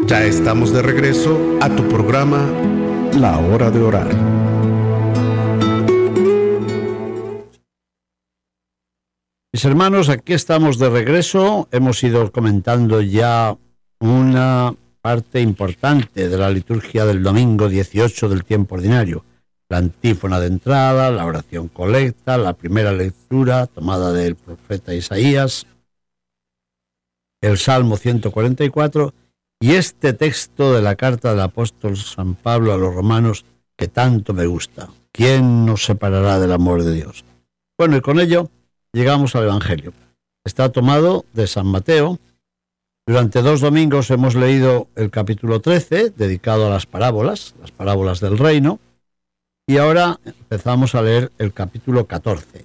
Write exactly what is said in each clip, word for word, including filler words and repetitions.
Ya estamos de regreso a tu programa La Hora de Orar. Mis hermanos, aquí estamos de regreso. Hemos ido comentando ya una parte importante de la liturgia del domingo dieciocho del tiempo ordinario. La antífona de entrada, la oración colecta, la primera lectura tomada del profeta Isaías, el Salmo ciento cuarenta y cuatro y este texto de la carta del apóstol San Pablo a los romanos que tanto me gusta. ¿Quién nos separará del amor de Dios? Bueno, y con ello llegamos al Evangelio. Está tomado de San Mateo. Durante dos domingos hemos leído el capítulo trece, dedicado a las parábolas, las parábolas del reino, y ahora empezamos a leer el capítulo catorce.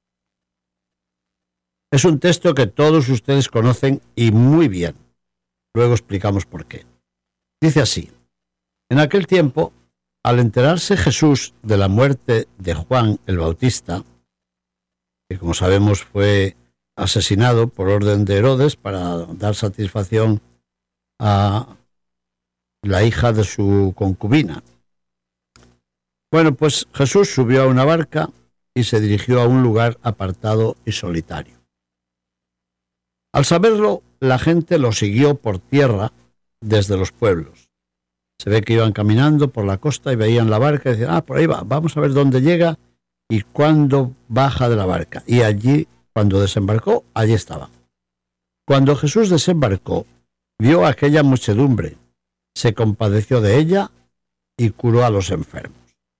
Es un texto que todos ustedes conocen y muy bien. Luego explicamos por qué. Dice así: en aquel tiempo, al enterarse Jesús de la muerte de Juan el Bautista, que como sabemos fue asesinado por orden de Herodes para dar satisfacción a la hija de su concubina. Bueno, pues Jesús subió a una barca y se dirigió a un lugar apartado y solitario. Al saberlo, la gente lo siguió por tierra desde los pueblos. Se ve que iban caminando por la costa y veían la barca y decían, ah, por ahí va, vamos a ver dónde llega y cuándo baja de la barca. Y allí, cuando desembarcó, allí estaba. Cuando Jesús desembarcó, vio a aquella muchedumbre, se compadeció de ella y curó a los enfermos.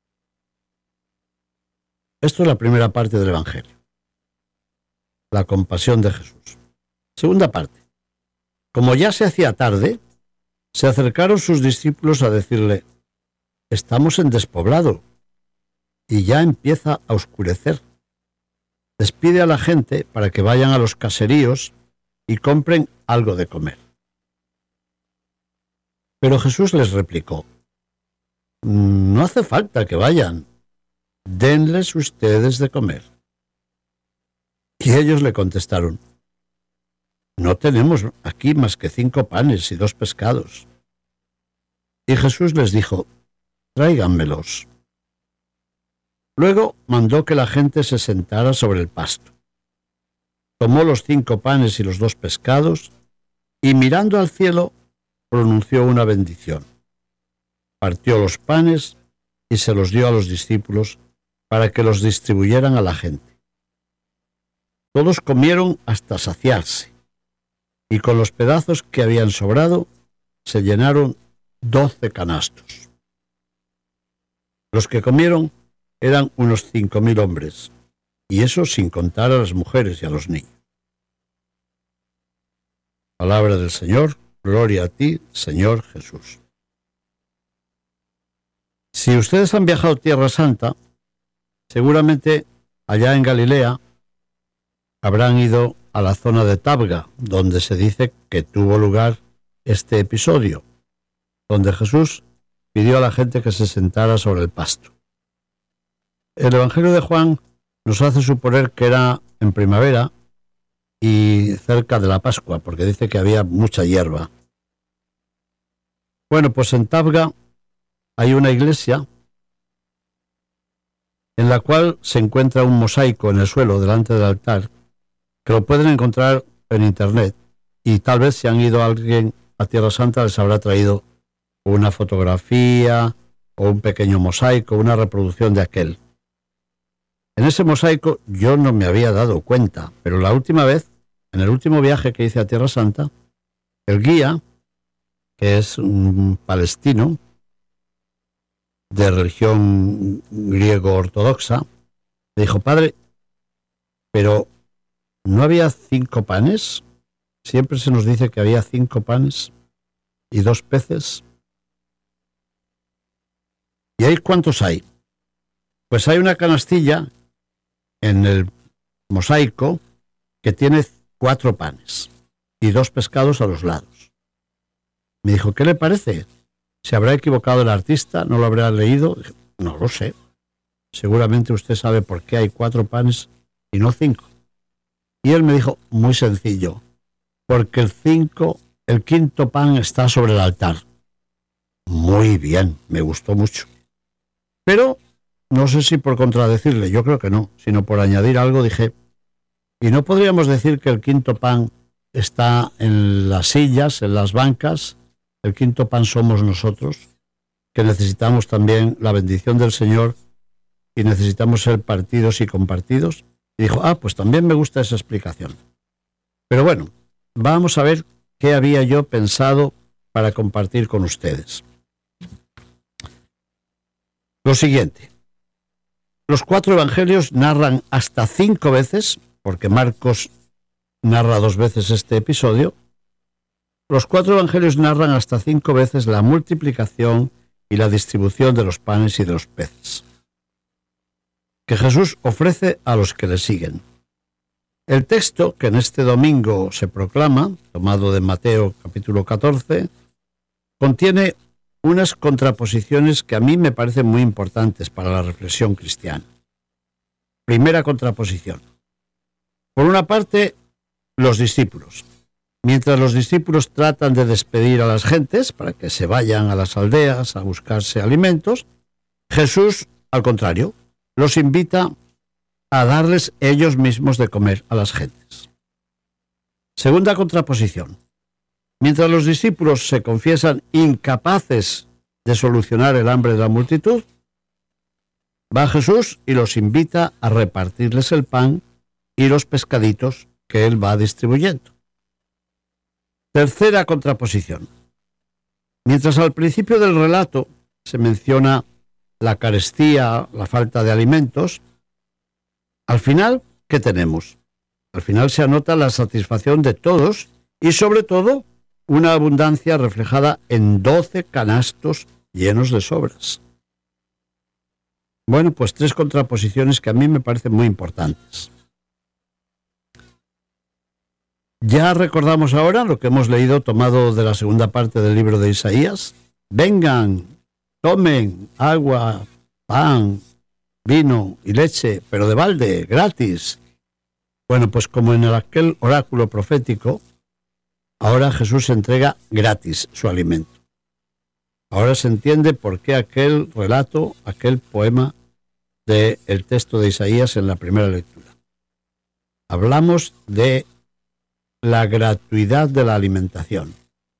Esto es la primera parte del Evangelio. La compasión de Jesús. Segunda parte. Como ya se hacía tarde, se acercaron sus discípulos a decirle, estamos en despoblado y ya empieza a oscurecer. Despide a la gente para que vayan a los caseríos y compren algo de comer. Pero Jesús les replicó, no hace falta que vayan, denles ustedes de comer. Y ellos le contestaron, no tenemos aquí más que cinco panes y dos pescados. Y Jesús les dijo, tráiganmelos. Luego mandó que la gente se sentara sobre el pasto. Tomó los cinco panes y los dos pescados y mirando al cielo pronunció una bendición. Partió los panes y se los dio a los discípulos para que los distribuyeran a la gente. Todos comieron hasta saciarse y con los pedazos que habían sobrado se llenaron doce canastos. Los que comieron eran unos cinco mil hombres, y eso sin contar a las mujeres y a los niños. Palabra del Señor, gloria a ti, Señor Jesús. Si ustedes han viajado a Tierra Santa, seguramente allá en Galilea habrán ido a la zona de Tabga, donde se dice que tuvo lugar este episodio, donde Jesús pidió a la gente que se sentara sobre el pasto. El Evangelio de Juan nos hace suponer que era en primavera y cerca de la Pascua, porque dice que había mucha hierba. Bueno, pues en Tabga hay una iglesia en la cual se encuentra un mosaico en el suelo delante del altar, que lo pueden encontrar en internet, y tal vez si han ido alguien a Tierra Santa les habrá traído una fotografía o un pequeño mosaico, una reproducción de aquel. En ese mosaico yo no me había dado cuenta, pero la última vez, en el último viaje que hice a Tierra Santa, el guía, que es un palestino de religión griego-ortodoxa, me dijo, padre, pero ¿no había cinco panes? Siempre se nos dice que había cinco panes y dos peces. ¿Y ahí cuántos hay? Pues hay una canastilla en el mosaico que tiene cuatro panes y dos pescados a los lados. Me dijo, ¿qué le parece? ¿Se habrá equivocado el artista? ¿No lo habrá leído? Dije, no lo sé. Seguramente usted sabe por qué hay cuatro panes y no cinco. Y él me dijo, muy sencillo, porque el cinco el quinto pan está sobre el altar. Muy bien, me gustó mucho. Pero no sé si por contradecirle, yo creo que no, sino por añadir algo, dije, ¿y no podríamos decir que el quinto pan está en las sillas, en las bancas? El quinto pan somos nosotros, que necesitamos también la bendición del Señor y necesitamos ser partidos y compartidos. Y dijo, ah, pues también me gusta esa explicación. Pero bueno, vamos a ver qué había yo pensado para compartir con ustedes. Lo siguiente. Los cuatro evangelios narran hasta cinco veces, porque Marcos narra dos veces este episodio, los cuatro evangelios narran hasta cinco veces la multiplicación y la distribución de los panes y de los peces que Jesús ofrece a los que le siguen. El texto que en este domingo se proclama, tomado de Mateo capítulo catorce, contiene unas contraposiciones que a mí me parecen muy importantes para la reflexión cristiana. Primera contraposición. Por una parte, los discípulos. Mientras los discípulos tratan de despedir a las gentes para que se vayan a las aldeas a buscarse alimentos, Jesús, al contrario, los invita a darles ellos mismos de comer a las gentes. Segunda contraposición. Mientras los discípulos se confiesan incapaces de solucionar el hambre de la multitud, va Jesús y los invita a repartirles el pan y los pescaditos que él va distribuyendo. Tercera contraposición. Mientras al principio del relato se menciona la carestía, la falta de alimentos, al final, ¿qué tenemos? Al final se anota la satisfacción de todos y sobre todo una abundancia reflejada en doce canastos llenos de sobras. Bueno, pues tres contraposiciones que a mí me parecen muy importantes. Ya recordamos ahora lo que hemos leído tomado de la segunda parte del libro de Isaías. Vengan, tomen agua, pan, vino y leche, pero de balde, gratis. Bueno, pues como en aquel oráculo profético, ahora Jesús entrega gratis su alimento. Ahora se entiende por qué aquel relato, aquel poema del texto de Isaías en la primera lectura. Hablamos de la gratuidad de la alimentación.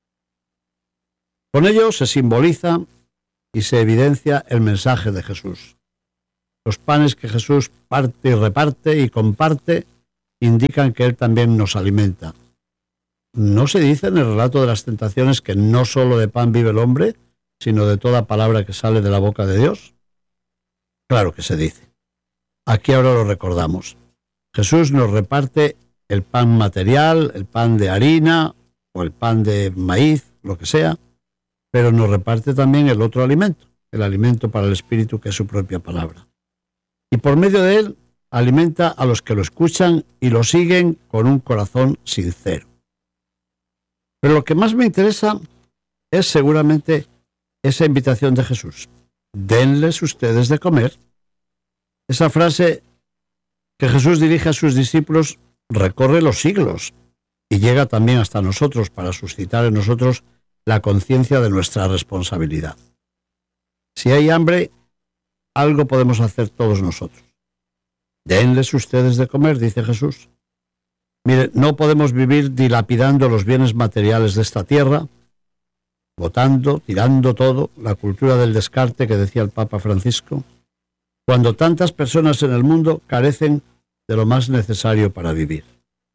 Con ello se simboliza y se evidencia el mensaje de Jesús. Los panes que Jesús parte y reparte y comparte indican que Él también nos alimenta. ¿No se dice en el relato de las tentaciones que no solo de pan vive el hombre, sino de toda palabra que sale de la boca de Dios? Claro que se dice. Aquí ahora lo recordamos. Jesús nos reparte el pan material, el pan de harina o el pan de maíz, lo que sea, pero nos reparte también el otro alimento, el alimento para el espíritu que es su propia palabra. Y por medio de él alimenta a los que lo escuchan y lo siguen con un corazón sincero. Pero lo que más me interesa es seguramente esa invitación de Jesús. Denles ustedes de comer. Esa frase que Jesús dirige a sus discípulos recorre los siglos y llega también hasta nosotros para suscitar en nosotros la conciencia de nuestra responsabilidad. Si hay hambre, algo podemos hacer todos nosotros. Denles ustedes de comer, dice Jesús. Mire, no podemos vivir dilapidando los bienes materiales de esta tierra, botando, tirando todo, la cultura del descarte que decía el Papa Francisco, cuando tantas personas en el mundo carecen de lo más necesario para vivir.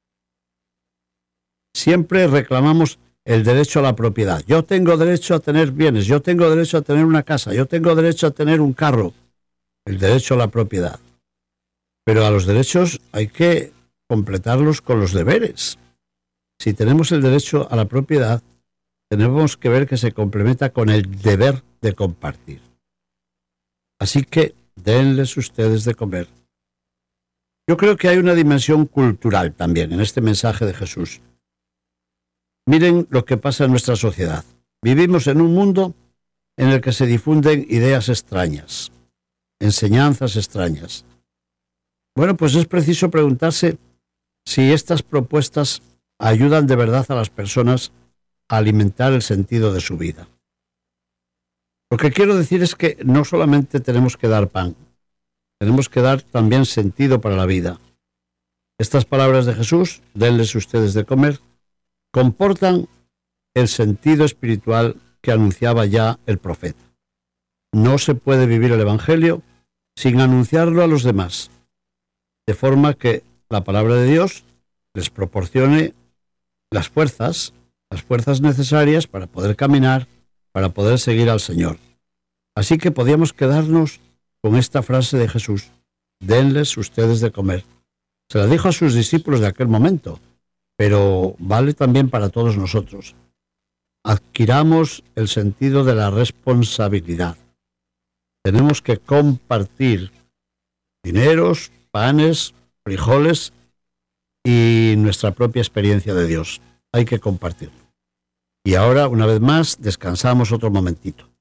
Siempre reclamamos el derecho a la propiedad. Yo tengo derecho a tener bienes, yo tengo derecho a tener una casa, yo tengo derecho a tener un carro. El derecho a la propiedad. Pero a los derechos hay que completarlos con los deberes. Si tenemos el derecho a la propiedad, tenemos que ver que se complementa con el deber de compartir. Así que denles ustedes de comer. Yo creo que hay una dimensión cultural también en este mensaje de Jesús. Miren lo que pasa en nuestra sociedad. Vivimos en un mundo en el que se difunden ideas extrañas, enseñanzas extrañas. Bueno, pues es preciso preguntarse si estas propuestas ayudan de verdad a las personas a alimentar el sentido de su vida. Lo que quiero decir es que no solamente tenemos que dar pan, tenemos que dar también sentido para la vida. Estas palabras de Jesús, denles ustedes de comer, comportan el sentido espiritual que anunciaba ya el profeta. No se puede vivir el Evangelio sin anunciarlo a los demás, de forma que la palabra de Dios les proporcione las fuerzas, las fuerzas necesarias para poder caminar, para poder seguir al Señor. Así que podíamos quedarnos con esta frase de Jesús: denles ustedes de comer. Se la dijo a sus discípulos de aquel momento, pero vale también para todos nosotros. Adquiramos el sentido de la responsabilidad. Tenemos que compartir dineros, panes, frijoles y nuestra propia experiencia de Dios. Hay que compartirlo. Y ahora, una vez más, descansamos otro momentito.